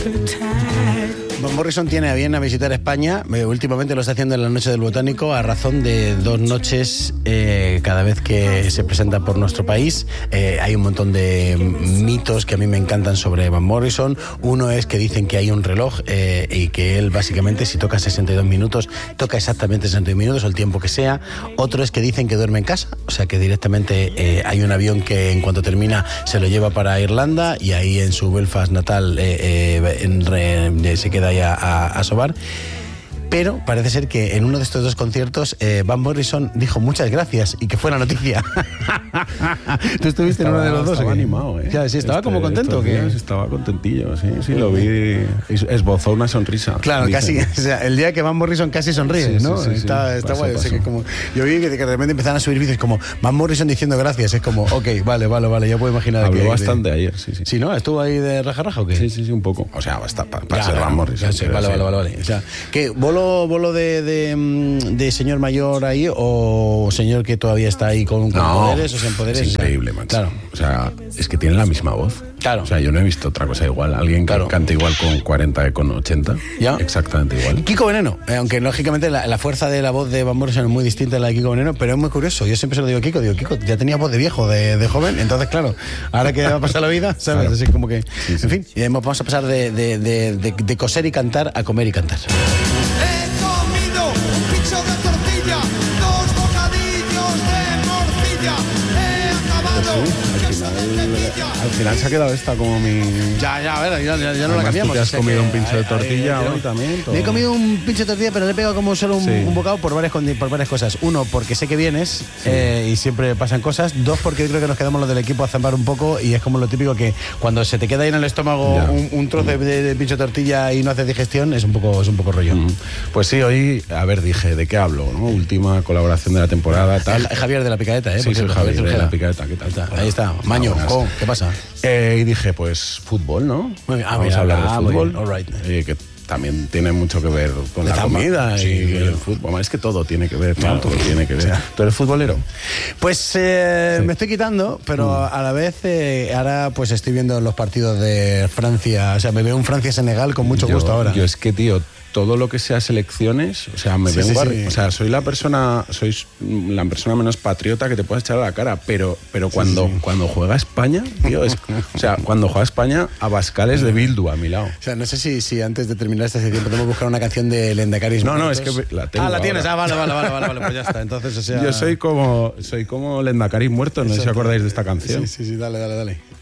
Van Morrison tiene a bien a visitar España. Últimamente lo está haciendo en la Noche del Botánico a razón de 2 noches cada vez que se presenta por nuestro país. Hay un montón de mitos que a mí me encantan sobre Van Morrison. Uno es que dicen que hay un reloj y que él básicamente si toca 62 minutos, toca exactamente 62 minutos o el tiempo que sea. Otro es que dicen que duerme en casa, o sea que directamente hay un avión que en cuanto termina se lo lleva para Irlanda y ahí en su Belfast natal se queda ahí a sobar. Pero parece ser que en uno de estos 2 conciertos Van Morrison dijo muchas gracias y que fue la noticia. ¿Tú estuviste en uno de los 2? Estaba animado, ¿eh? Ya, sí, estaba como contento. ¿Qué? Estaba contentillo, sí, lo vi. Esbozó una sonrisa. Claro, casi. O sea, el día que Van Morrison casi sonríe, ¿no? Sí, está guay. O sea, que como, yo vi que de repente empezaban a subir vídeos como Van Morrison diciendo gracias. Es como, ok, vale, ya puedo imaginar. Habló bastante ayer, sí. ¿Sí, no? ¿Estuvo ahí de raja o qué? Sí, un poco. O sea, basta para ser Van Morrison. Vale. O sea, ¿qué? ¿Bolo de señor mayor ahí o señor que todavía está ahí con poderes o sin poderes? Es increíble, macho. Claro. O sea, es que tiene la misma voz. Claro. O sea, yo no he visto otra cosa igual. Alguien que canta igual con 40 que con 80. ¿Ya? Exactamente igual. Kiko Veneno, aunque lógicamente la fuerza de la voz de Van Morrison es muy distinta a la de Kiko Veneno, pero es muy curioso. Yo siempre se lo digo a Kiko, ya tenía voz de viejo, de joven, entonces claro, ahora que va a pasar la vida, ¿sabes? Claro. Así como que, en fin, vamos a pasar de coser y cantar a comer y cantar. He comido un pincho de tortilla, 2 bocadillos de morcilla, he acabado queso de cepilla. Al final se ha quedado esta como mi... Ya, a ver, ya no la cambiamos. ¿Tú te has comido un pincho de tortilla hoy también? Me he comido un pincho de tortilla, pero le he pegado como solo un bocado por varias cosas. 1, porque sé que vienes y siempre pasan cosas. 2, porque yo creo que nos quedamos los del equipo a zambar un poco y es como lo típico que cuando se te queda ahí en el estómago un trozo de pincho de tortilla y no haces digestión, es un poco rollo. Pues sí, hoy, a ver, dije, ¿de qué hablo? ¿No? Última colaboración de la temporada, tal. Javier de la Picadeta, ¿eh? Sí, soy Javier de la Picadeta, ¿qué tal? Ahí está, Maño, ¿qué pasa? Y dije, pues fútbol, ¿no? Vamos a hablar de fútbol. All right. Que también tiene mucho que ver con la comida y el fútbol. Es que todo tiene que ver, todo tiene que ver. ¿Tú eres futbolero? Pues me estoy quitando, pero a la vez ahora pues estoy viendo los partidos de Francia. O sea, me veo un Francia-Senegal con mucho gusto ahora. Yo es que, tío, todo lo que sea selecciones, o sea, o sea, sois la persona menos patriota que te puedes echar a la cara, pero cuando juega España, tío, o sea, cuando juega España, Abascal es de Bildu a mi lado. O sea, no sé si antes de terminar esta sección podemos buscar una canción de Lendakaris. No, es que la tengo. La tienes, ahora. vale, pues ya está. Entonces, o sea... Yo soy como Lendakaris muerto, no sé si acordáis de esta canción. Sí, dale.